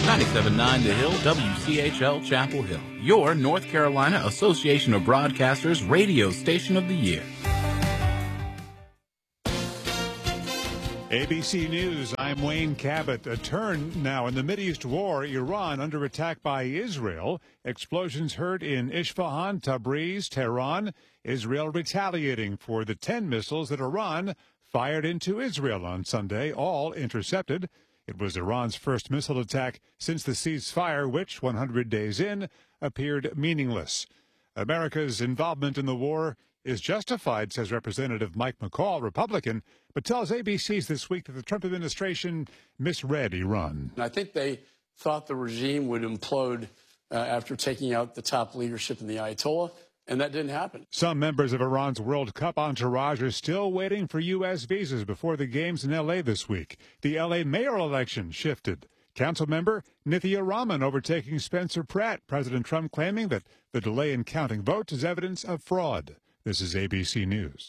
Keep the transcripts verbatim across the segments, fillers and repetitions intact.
ninety-seven point nine The Hill, W C H L Chapel Hill, your North Carolina Association of Broadcasters radio station of the year. A B C News, I'm Wayne Cabot. A turn now in the Mideast war. Iran under attack by Israel. Explosions heard in Isfahan, Tabriz, Tehran. Israel retaliating for the ten missiles that Iran fired into Israel on Sunday, all intercepted. It was Iran's first missile attack since the ceasefire, which, one hundred days in, appeared meaningless. America's involvement in the war is justified, says Representative Mike McCall, Republican, but tells A B C's This Week that the Trump administration misread Iran. I think they thought the regime would implode uh, after taking out the top leadership in the Ayatollah, and that didn't happen. Some members of Iran's World Cup entourage are still waiting for U S visas before the games in L A this week. The L A mayoral election shifted. Council member Nithya Raman overtaking Spencer Pratt. President Trump claiming that the delay in counting votes is evidence of fraud. This is A B C News.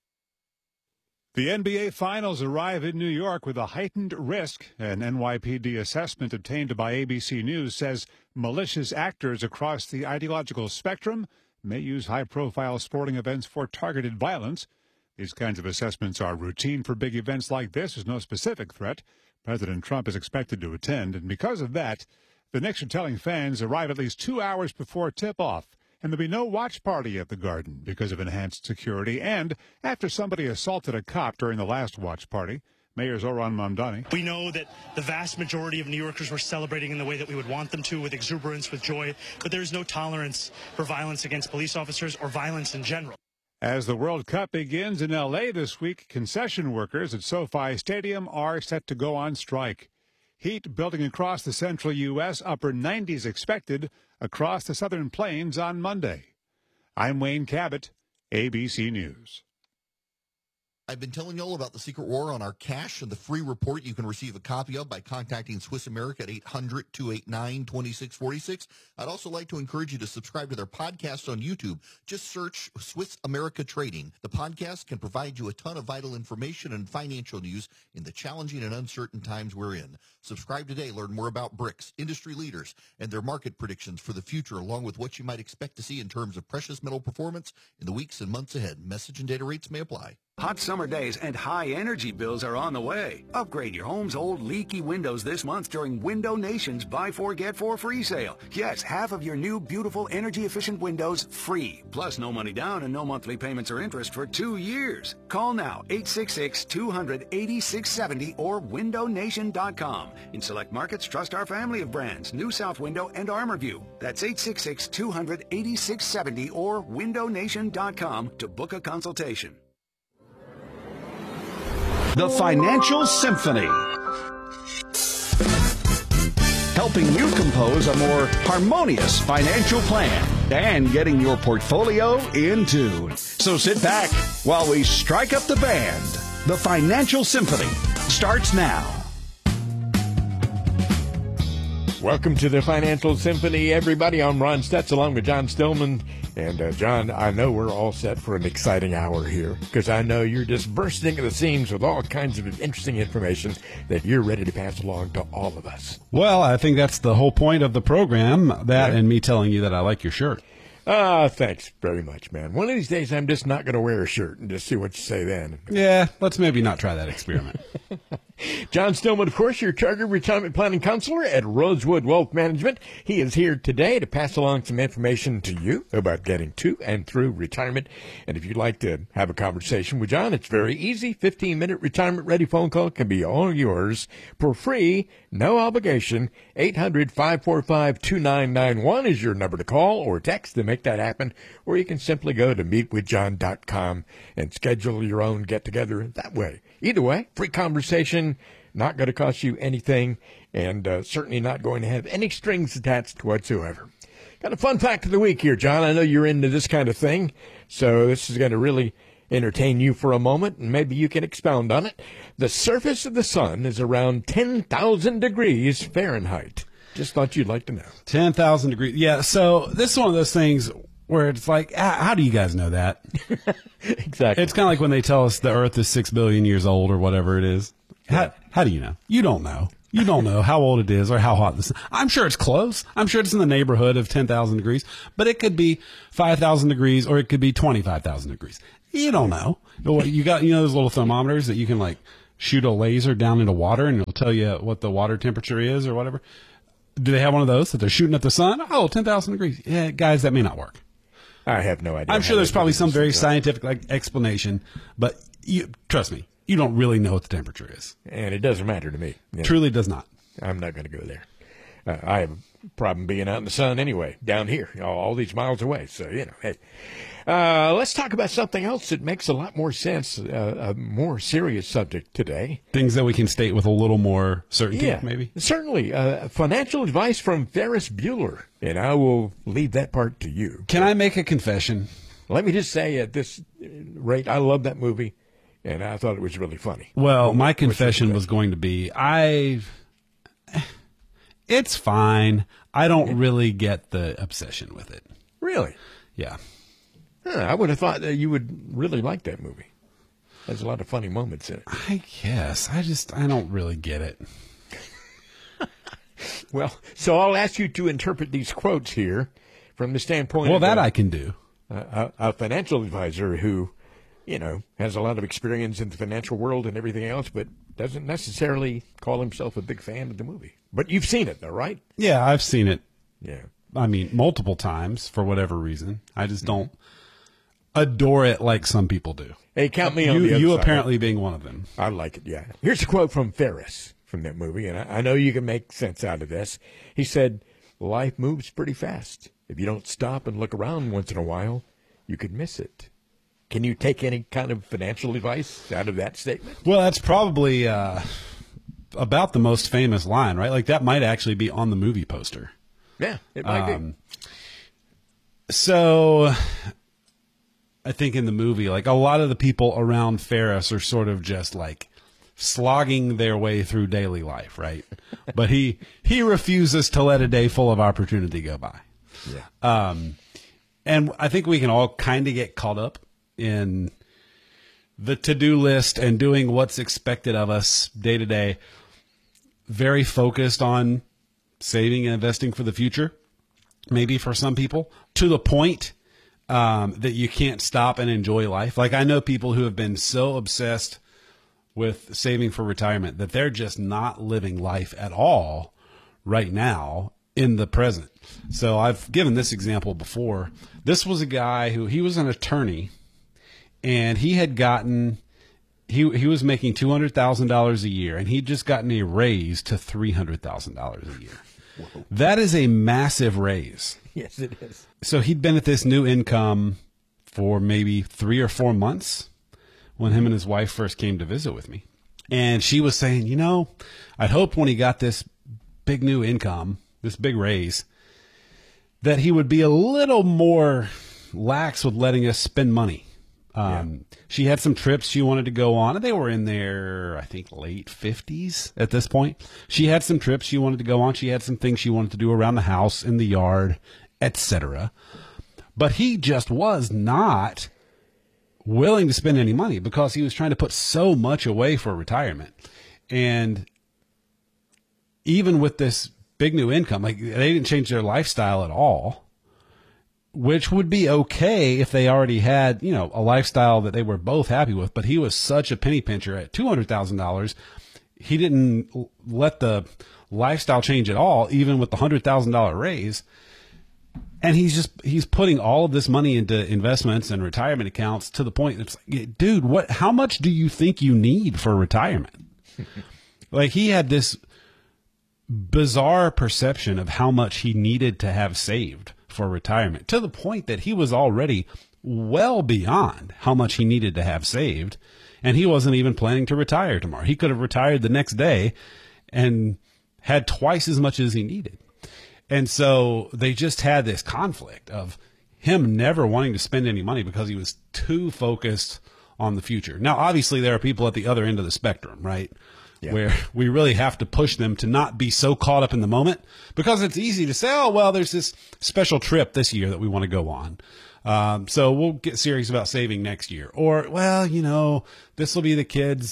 The N B A Finals arrive in New York with a heightened risk. An N Y P D assessment obtained by A B C News says malicious actors across the ideological spectrum may use high-profile sporting events for targeted violence. These kinds of assessments are routine for big events like this. There's no specific threat. President Trump is expected to attend, and because of that, the Knicks are telling fans arrive at least two hours before tip-off. And there'll be no watch party at the Garden because of enhanced security. And after somebody assaulted a cop during the last watch party, Mayor Zoran Mamdani. We know that the vast majority of New Yorkers were celebrating in the way that we would want them to, with exuberance, with joy. But there's no tolerance for violence against police officers or violence in general. As the World Cup begins in L A this week, concession workers at SoFi Stadium are set to go on strike. Heat building across the central U S, upper nineties expected across the southern plains on Monday. I'm Wayne Cabot, A B C News. I've been telling you all about the secret war on our cash and the free report you can receive a copy of by contacting Swiss America at eight hundred, two eight nine, two six four six. I'd also like to encourage you to subscribe to their podcast on YouTube. Just search Swiss America Trading. The podcast can provide you a ton of vital information and financial news in the challenging and uncertain times we're in. Subscribe today. Learn more about BRICS, industry leaders, and their market predictions for the future, along with what you might expect to see in terms of precious metal performance in the weeks and months ahead. Message and data rates may apply. Hot summer days and high energy bills are on the way. Upgrade your home's old leaky windows this month during Window Nation's Buy Four Get Four free sale. Yes, half of your new beautiful energy efficient windows free. Plus no money down and no monthly payments or interest for two years. Call now eight six six, two hundred, eighty-six seventy or window nation dot com. In select markets, trust our family of brands, New South Window and ArmorView. That's eight six six, two hundred, eighty-six seventy or window nation dot com to book a consultation. The Financial Symphony, helping you compose a more harmonious financial plan and getting your portfolio in tune. So sit back while we strike up the band. The Financial Symphony starts now. Welcome to the Financial Symphony, everybody. I'm Ron Stutz along with John Stillman. And, uh, John, I know we're all set for an exciting hour here because I know you're just bursting at the seams with all kinds of interesting information that you're ready to pass along to all of us. Well, I think that's the whole point of the program, that yeah. and me telling you that I like your shirt. Ah, uh, thanks very much, man. One of these days I'm just not going to wear a shirt and just see what you say then. Yeah, let's maybe not try that experiment. John Stillman, of course, your Chartered Retirement Planning Counselor at Rosewood Wealth Management. He is here today to pass along some information to you about getting to and through retirement. And if you'd like to have a conversation with John, it's very easy. fifteen-minute retirement-ready phone call can be all yours for free, no obligation. eight hundred, five four five, two nine nine one is your number to call or text to make that happen. Or you can simply go to meet with john dot com and schedule your own get-together that way. Either way, free conversation, not going to cost you anything, and uh, certainly not going to have any strings attached whatsoever. Got a fun fact of the week here, John. I know you're into this kind of thing, so this is going to really entertain you for a moment, and maybe you can expound on it. The surface of the sun is around ten thousand degrees Fahrenheit. Just thought you'd like to know. ten thousand degrees. Yeah, so this is one of those things where it's like, how do you guys know that? Exactly. It's kind of like when they tell us the Earth is six billion years old or whatever it is. How, how do you know? You don't know. You don't know how old it is or how hot this. I'm sure it's close. I'm sure it's in the neighborhood of ten thousand degrees, but it could be five thousand degrees or it could be twenty-five thousand degrees. You don't know. You got, you know, those little thermometers that you can like shoot a laser down into water and it'll tell you what the water temperature is or whatever. Do they have one of those that they're shooting at the sun? Oh, ten thousand degrees. Yeah, guys, that may not work. I have no idea. I'm sure there's probably some very scientific like, explanation, but you, trust me, you don't really know what the temperature is. And it doesn't matter to me. You know, Truly does not. I'm not going to go there. Uh, I have a problem being out in the sun anyway, down here, all, all these miles away. So, you know, hey. Uh, let's talk about something else that makes a lot more sense, uh, a more serious subject today. Things that we can state with a little more certainty, yeah, maybe? Certainly. Uh, financial advice from Ferris Bueller. And I will leave that part to you. Can I make a confession? Let me just say at this rate, I love that movie, and I thought it was really funny. Well, my confession was going to be, I, it's fine. I don't really get the obsession with it. Really? Yeah. Huh, I would have thought that you would really like that movie. There's a lot of funny moments in it. I guess. I just, I don't really get it. Well, so I'll ask you to interpret these quotes here from the standpoint well, of that a, I can do. A, a financial advisor who, you know, has a lot of experience in the financial world and everything else, but doesn't necessarily call himself a big fan of the movie. But you've seen it, though, right? Yeah, I've seen it. Yeah. I mean, multiple times for whatever reason. I just don't adore it like some people do. Hey, count me on you, the other You side. apparently being one of them. I like it, yeah. Here's a quote from Ferris from that movie, and I, I know you can make sense out of this. He said, life moves pretty fast. If you don't stop and look around once in a while, you could miss it. Can you take any kind of financial advice out of that statement? Well, that's probably uh, about the most famous line, right? Like that might actually be on the movie poster. Yeah, it might um, be. So I think in the movie, like a lot of the people around Ferris are sort of just like slogging their way through daily life, right? But he he refuses to let a day full of opportunity go by. Yeah. Um, and I think we can all kind of get caught up in the to-do list and doing what's expected of us day to day, very focused on saving and investing for the future, maybe for some people, to the point um, that you can't stop and enjoy life. Like I know people who have been so obsessed with saving for retirement that they're just not living life at all right now in the present. So I've given this example before. This was a guy who, he was an attorney, and he had gotten, he he was making two hundred thousand dollars a year, and he'd just gotten a raise to three hundred thousand dollars a year. Whoa. That is a massive raise. Yes, it is. So he'd been at this new income for maybe three or four months when him and his wife first came to visit with me. And she was saying, you know, I'd hoped when he got this big new income, this big raise, that he would be a little more lax with letting us spend money. Um, yeah. She had some trips she wanted to go on, and they were in their, I think, late fifties at this point. She had some trips she wanted to go on. She had some things she wanted to do around the house, in the yard, et cetera. But he just was not willing to spend any money because he was trying to put so much away for retirement. And even with this big new income, like they didn't change their lifestyle at all, which would be okay if they already had, you know, a lifestyle that they were both happy with. But he was such a penny pincher at two hundred thousand dollars. He didn't let the lifestyle change at all, even with the one hundred thousand dollars raise. And he's just, he's putting all of this money into investments and retirement accounts to the point it's like, dude, what, how much do you think you need for retirement? Like he had this bizarre perception of how much he needed to have saved for retirement, to the point that he was already well beyond how much he needed to have saved. And he wasn't even planning to retire tomorrow. He could have retired the next day and had twice as much as he needed. And so they just had this conflict of him never wanting to spend any money because he was too focused on the future. Now, obviously, there are people at the other end of the spectrum, right? Yeah. Where we really have to push them to not be so caught up in the moment, because it's easy to say, oh, well, there's this special trip this year that we want to go on. Um, so we'll get serious about saving next year. Or, well, you know, this will be the kids'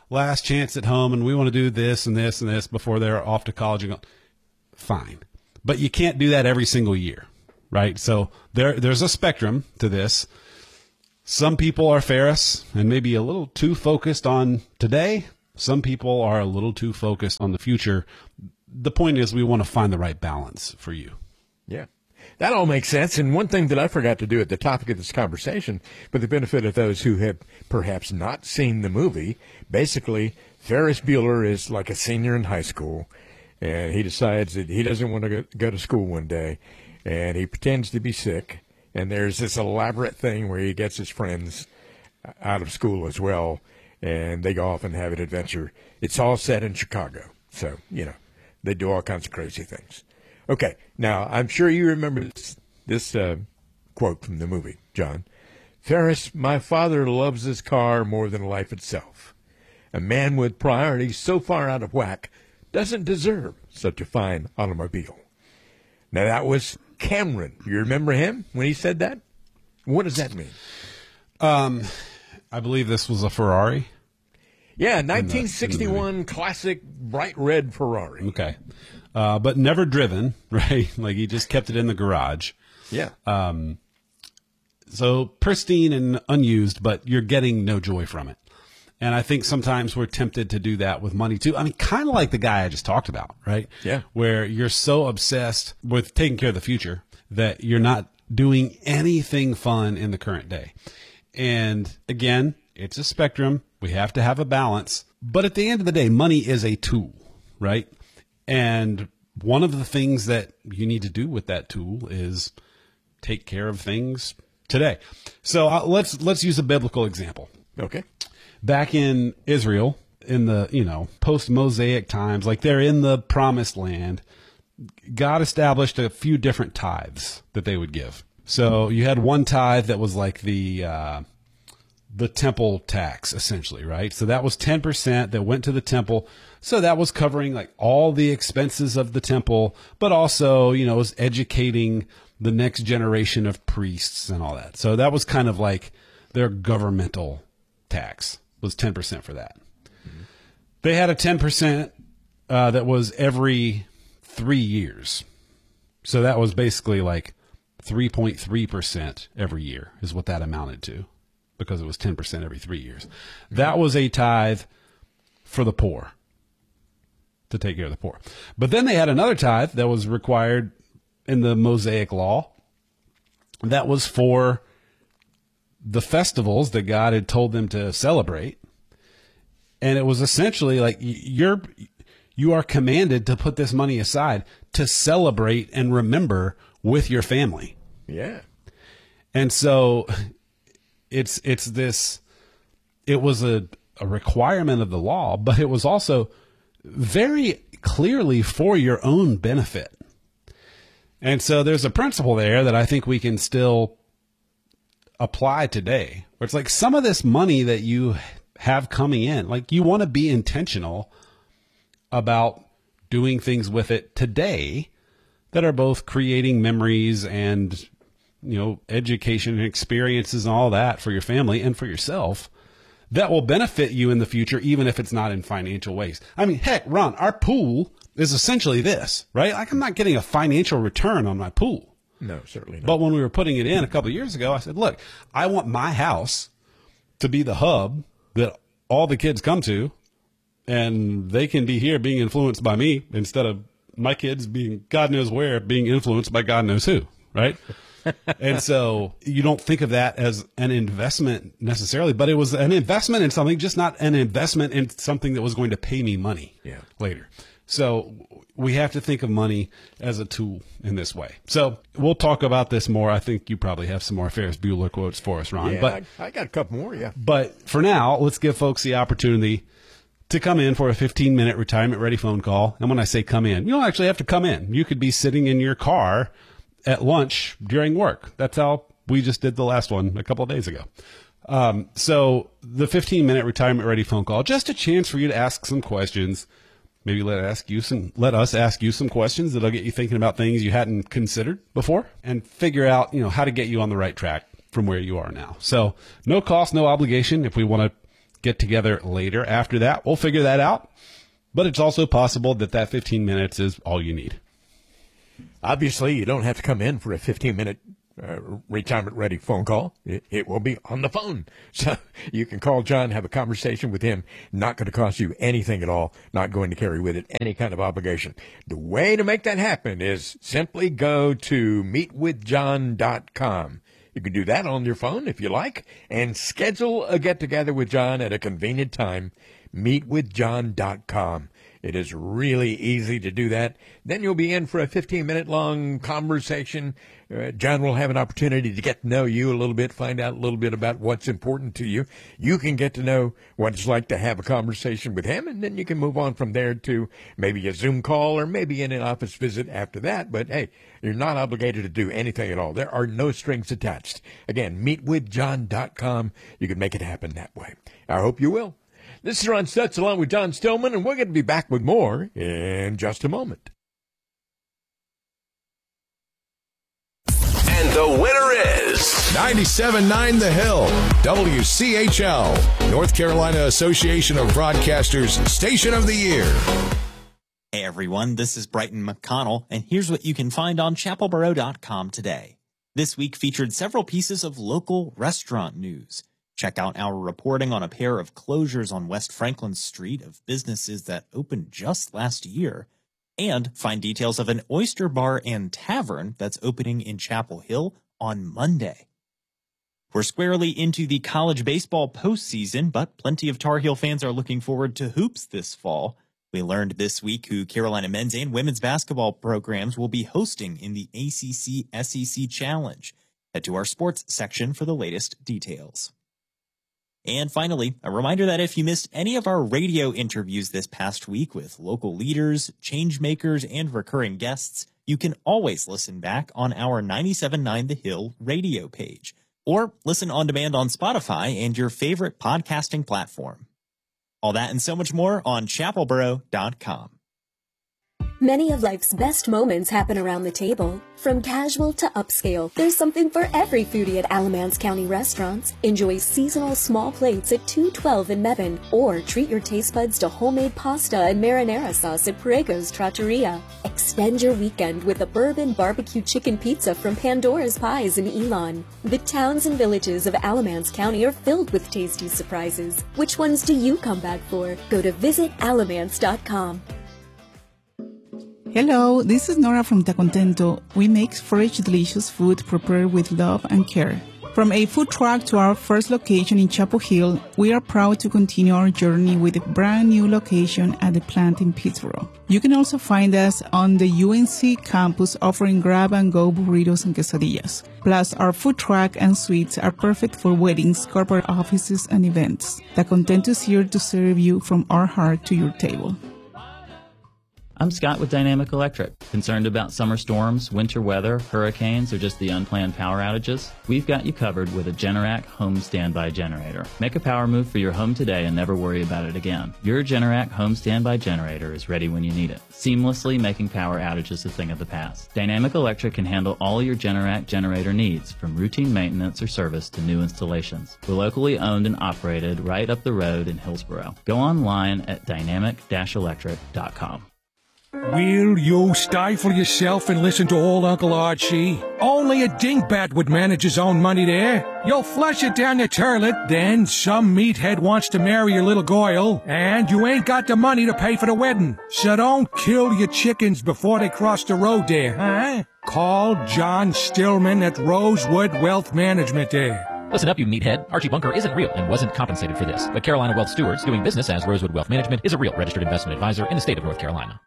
last chance at home and we want to do this and this and this before they're off to college. And go, fine. But you can't do that every single year, right? So there, there's a spectrum to this. Some people are Ferris and maybe a little too focused on today. Some people are a little too focused on the future. The point is we want to find the right balance for you. Yeah. That all makes sense. And one thing that I forgot to do at the topic of this conversation, for the benefit of those who have perhaps not seen the movie, basically Ferris Bueller is like a senior in high school, and he decides that he doesn't want to go, go to school one day, and he pretends to be sick. And there's this elaborate thing where he gets his friends out of school as well, and they go off and have an adventure. It's all set in Chicago. So, you know, they do all kinds of crazy things. Okay, now I'm sure you remember this, this uh, quote from the movie, John. Ferris, my father loves his car more than life itself. A man with priorities so far out of whack doesn't deserve such a fine automobile. Now that was Cameron. You remember him when he said that? What does that mean? Um, I believe this was a Ferrari. Yeah, nineteen sixty-one in the, in the classic bright red Ferrari. Okay. Uh, but never driven, right? Like he just kept it in the garage. Yeah. Um, so pristine and unused, but you're getting no joy from it. And I think sometimes we're tempted to do that with money too. I mean, kind of like the guy I just talked about, right? Yeah. Where you're so obsessed with taking care of the future that you're not doing anything fun in the current day. And again, it's a spectrum. We have to have a balance. But at the end of the day, money is a tool, right? And one of the things that you need to do with that tool is take care of things today. So uh, let's let's use a biblical example. Okay. Back in Israel, in the, you know, post-Mosaic times, like they're in the promised land, God established a few different tithes that they would give. So you had one tithe that was like the uh, the temple tax, essentially, right? So that was ten percent that went to the temple. So that was covering like all the expenses of the temple, but also, you know, was educating the next generation of priests and all that. So that was kind of like their governmental tax was ten percent for that. Mm-hmm. They had a ten percent uh, that was every three years. So that was basically like three point three percent every year is what that amounted to, because it was ten percent every three years. Mm-hmm. That was a tithe for the poor, to take care of the poor. But then they had another tithe that was required in the Mosaic law. That was for the festivals that God had told them to celebrate. And it was essentially like you're, you are commanded to put this money aside to celebrate and remember with your family. Yeah. And so it's, it's this, it was a, a requirement of the law, but it was also very clearly for your own benefit. And so there's a principle there that I think we can still apply today, where it's like some of this money that you have coming in, like you want to be intentional about doing things with it today that are both creating memories and, you know, education and experiences and all that for your family and for yourself that will benefit you in the future, even if it's not in financial ways. I mean, heck, Ron, our pool is essentially this, right? Like I'm not getting a financial return on my pool. No, certainly not. But when we were putting it in a couple of years ago, I said, look, I want my house to be the hub that all the kids come to, and they can be here being influenced by me instead of my kids being God knows where, being influenced by God knows who, right? And so you don't think of that as an investment necessarily, but it was an investment in something, just not an investment in something that was going to pay me money yeah. later. So we have to think of money as a tool in this way. So we'll talk about this more. I think you probably have some more Ferris Bueller quotes for us, Ron. Yeah, but I, I got a couple more, yeah. But for now, let's give folks the opportunity to come in for a fifteen-minute retirement-ready phone call. And when I say come in, you don't actually have to come in. You could be sitting in your car at lunch during work. That's how we just did the last one a couple of days ago. Um, so the fifteen-minute retirement-ready phone call, just a chance for you to ask some questions. Maybe let ask you some, let us ask you some questions that'll get you thinking about things you hadn't considered before, and figure out, you know, how to get you on the right track from where you are now. So no cost, no obligation. If we want to get together later after that. We'll figure that out. But it's also possible that that fifteen minutes is all you need. Obviously, you don't have to come in for a fifteen-minute uh, retirement-ready phone call. It, it will be on the phone. So you can call John, have a conversation with him. Not going to cost you anything at all. Not going to carry with it any kind of obligation. The way to make that happen is simply go to meet with john dot com. You can do that on your phone if you like, and schedule a get-together with John at a convenient time. meet with john dot com. It is really easy to do that. Then you'll be in for a fifteen-minute long conversation. Uh, John will have an opportunity to get to know you a little bit, find out a little bit about what's important to you. You can get to know what it's like to have a conversation with him, and then you can move on from there to maybe a Zoom call or maybe in an office visit after that. But, hey, you're not obligated to do anything at all. There are no strings attached. Again, meet with john dot com. You can make it happen that way. I hope you will. This is Ron Stutz along with John Stillman, and we're going to be back with more in just a moment. And the winner is ninety-seven point nine The Hill, W C H L, North Carolina Association of Broadcasters Station of the Year. Hey everyone, this is Brighton McConnell, and here's what you can find on chapel borough dot com today. This week featured several pieces of local restaurant news. Check out our reporting on a pair of closures on West Franklin Street of businesses that opened just last year, and find details of an oyster bar and tavern that's opening in Chapel Hill on Monday. We're squarely into the college baseball postseason, but plenty of Tar Heel fans are looking forward to hoops this fall. We learned this week who Carolina men's and women's basketball programs will be hosting in the A C C S E C Challenge. Head to our sports section for the latest details. And finally, a reminder that if you missed any of our radio interviews this past week with local leaders, change makers, and recurring guests, you can always listen back on our ninety-seven point nine The Hill radio page, or listen on demand on Spotify and your favorite podcasting platform. All that and so much more on chapel borough dot com. Many of life's best moments happen around the table. From casual to upscale, there's something for every foodie at Alamance County Restaurants. Enjoy seasonal small plates at two twelve in Mebane, or treat your taste buds to homemade pasta and marinara sauce at Parego's Trattoria. Extend your weekend with a bourbon barbecue chicken pizza from Pandora's Pies in Elon. The towns and villages of Alamance County are filled with tasty surprises. Which ones do you come back for? Go to visit alamance dot com. Hello, this is Nora from Tacontento. We make fresh, delicious food prepared with love and care. From a food truck to our first location in Chapel Hill, we are proud to continue our journey with a brand new location at the plant in Pittsboro. You can also find us on the U N C campus offering grab-and-go burritos and quesadillas. Plus, our food truck and suites are perfect for weddings, corporate offices, and events. Tacontento is here to serve you from our heart to your table. I'm Scott with Dynamic Electric. Concerned about summer storms, winter weather, hurricanes, or just the unplanned power outages? We've got you covered with a Generac home standby generator. Make a power move for your home today and never worry about it again. Your Generac home standby generator is ready when you need it, seamlessly making power outages a thing of the past. Dynamic Electric can handle all your Generac generator needs, from routine maintenance or service to new installations. We're locally owned and operated right up the road in Hillsboro. Go online at dynamic dash electric dot com. Will you stifle yourself and listen to old Uncle Archie? Only a dingbat would manage his own money there. You'll flush it down your toilet, then some meathead wants to marry your little Goyle, and you ain't got the money to pay for the wedding. So don't kill your chickens before they cross the road there, huh? Call John Stillman at Rosewood Wealth Management there. Listen up, you meathead. Archie Bunker isn't real and wasn't compensated for this. But Carolina Wealth Stewards, doing business as Rosewood Wealth Management, is a real registered investment advisor in the state of North Carolina.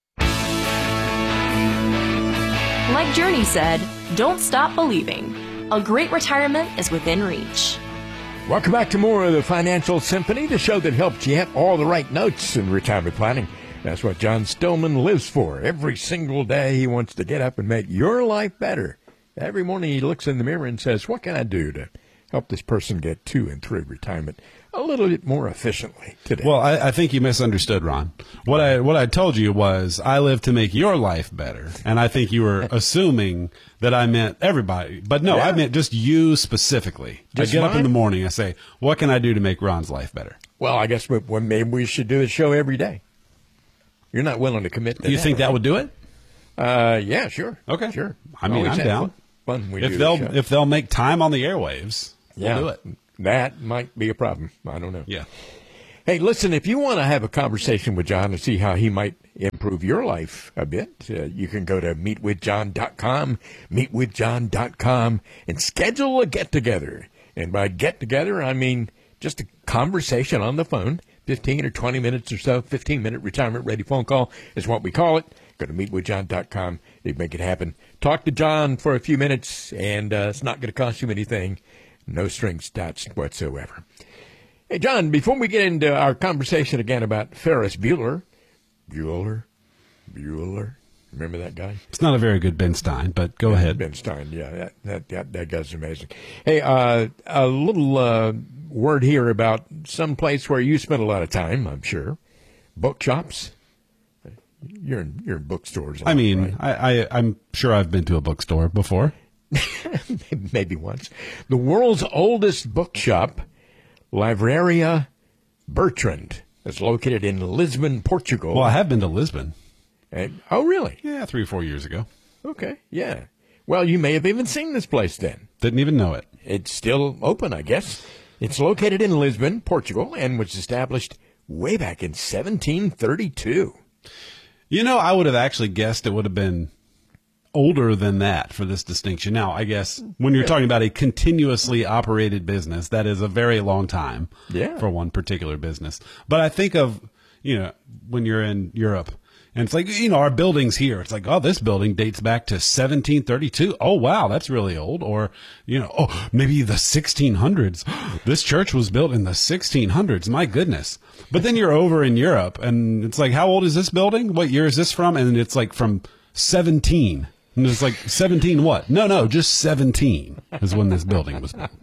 Like Journey said, don't stop believing. A great retirement is within reach. Welcome back to more of the Financial Symphony, the show that helps you hit all the right notes in retirement planning. That's what John Stillman lives for. Every single day he wants to get up and make your life better. Every morning he looks in the mirror and says, what can I do to help this person get to and through retirement a little bit more efficiently today. Well, I, I think you misunderstood, Ron. What I what I told you was I live to make your life better, and I think you were assuming that I meant everybody. But no, Yeah. I meant just you specifically. Just I get up in mine? the morning, I say, what can I do to make Ron's life better? Well, I guess we, well, maybe we should do a show every day. You're not willing to commit to You that, think that right? would do it? Uh, yeah, sure. Okay. Sure. I mean, Always I'm have down. Fun when we If do they'll the show. if they'll make time on the airwaves, yeah, we'll do it. That might be a problem. I don't know. Yeah. Hey, listen, if you want to have a conversation with John and see how he might improve your life a bit, uh, you can go to meet with john dot com, meet with john dot com, and schedule a get-together. And by get-together, I mean just a conversation on the phone, fifteen or twenty minutes or so, fifteen-minute retirement-ready phone call is what we call it. Go to meet with john dot com. They make it happen. Talk to John for a few minutes, and uh, it's not going to cost you anything. No strings attached whatsoever. Hey, John, before we get into our conversation again about Ferris Bueller, Bueller, Bueller, remember that guy? It's not a very good Ben Stein, but go ahead. Ben Stein, yeah, that that that, that guy's amazing. Hey, uh, a little uh, word here about some place where you spend a lot of time, I'm sure. Bookshops. You're in, you're in bookstores. a I lot, mean, right? I, I, I'm sure I've been to a bookstore before. Maybe once. The world's oldest bookshop, Livraria Bertrand, is located in Lisbon, Portugal. Well, I have been to Lisbon. And, oh, really? Yeah, three or four years ago. Okay, yeah. Well, you may have even seen this place then. Didn't even know it. It's still open, I guess. It's located in Lisbon, Portugal, and was established way back in seventeen thirty-two. You know, I would have actually guessed it would have been older than that for this distinction. Now, I guess when you're talking about a continuously operated business, that is a very long time Yeah. for one particular business. But I think of, you know, when you're in Europe and it's like, you know, our buildings here, it's like, oh, this building dates back to seventeen thirty-two. Oh, wow, that's really old. Or, you know, oh, maybe the sixteen hundreds. This church was built in the sixteen hundreds. My goodness. But then you're over in Europe and it's like, how old is this building? What year is this from? And it's like from seventeen. And it's like, seventeen what? No, no, just seventeen is when this building was built.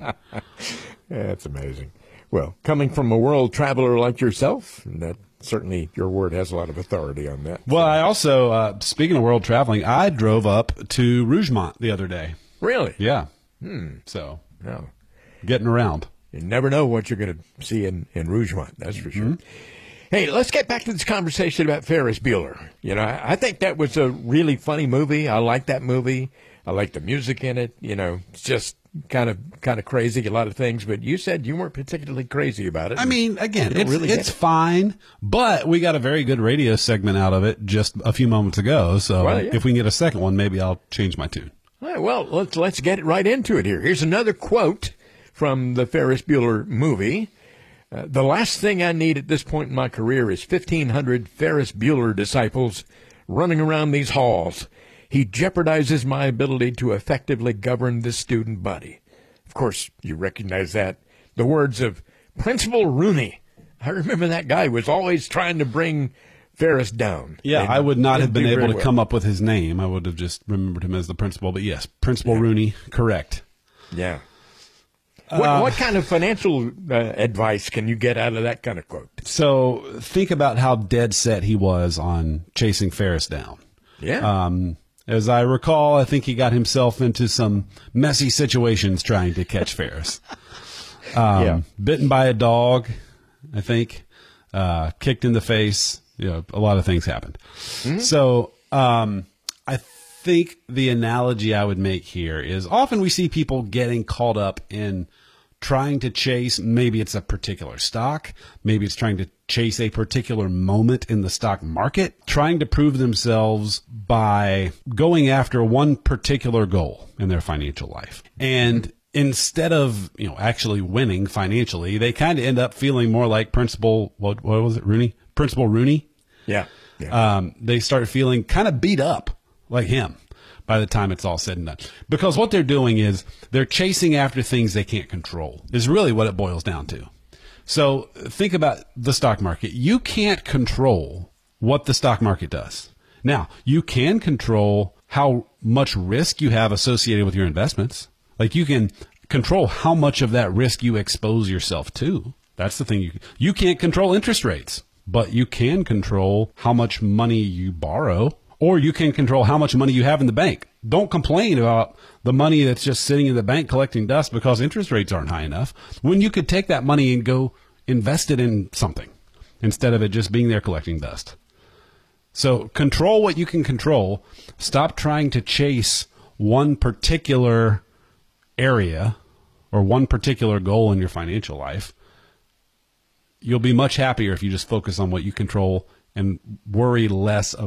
That's amazing. Well, coming from a world traveler like yourself, that certainly your word has a lot of authority on that. Well, I also, uh, speaking of world traveling, I drove up to Rougemont the other day. Really? Yeah. Hmm. So, No. getting around. You never know what you're going to see in, in Rougemont, that's for sure. Mm-hmm. Hey, let's get back to this conversation about Ferris Bueller. You know, I, I think that was a really funny movie. I like that movie. I like the music in it. You know, it's just kind of kind of crazy, a lot of things. But you said you weren't particularly crazy about it. I mean, again, You don't it's, really it's get it. fine, but we got a very good radio segment out of it just a few moments ago. So Well, yeah. if we can get a second one, maybe I'll change my tune. All right, well, let's let's get right into it here. Here's another quote from the Ferris Bueller movie. Uh, the last thing I need at this point in my career is fifteen hundred Ferris Bueller disciples running around these halls. He jeopardizes my ability to effectively govern this student body. Of course, you recognize that. The words of Principal Rooney. I remember that guy was always trying to bring Ferris down. Yeah, And I would not have didn't been do able very to well. come up with his name. I would have just remembered him as the principal. But yes, Principal Rooney, correct. Yeah. What, Uh, what kind of financial uh, advice can you get out of that kind of quote? So think about how dead set he was on chasing Ferris down. Yeah. Um, as I recall, I think he got himself into some messy situations trying to catch Ferris. Um, Yeah. Bitten by a dog, I think. Uh, kicked in the face. You know, a lot of things happened. Mm-hmm. So um, I think the analogy I would make here is often we see people getting caught up in trying to chase, maybe it's a particular stock, maybe it's trying to chase a particular moment in the stock market, trying to prove themselves by going after one particular goal in their financial life. And instead of, you know, actually winning financially, they kind of end up feeling more like Principal, what, what was it, Rooney? Principal Rooney? Yeah. yeah. Um, they start feeling kind of beat up like him by the time it's all said and done. Because what they're doing is they're chasing after things they can't control, is really what it boils down to. So think about the stock market. You can't control what the stock market does. Now, you can control how much risk you have associated with your investments. Like you can control how much of that risk you expose yourself to. That's the thing. You, you can't control interest rates, but you can control how much money you borrow, or you can control how much money you have in the bank. Don't complain about the money that's just sitting in the bank collecting dust because interest rates aren't high enough, when you could take that money and go invest it in something instead of it just being there collecting dust. So control what you can control. Stop trying to chase one particular area or one particular goal in your financial life. You'll be much happier if you just focus on what you control and worry less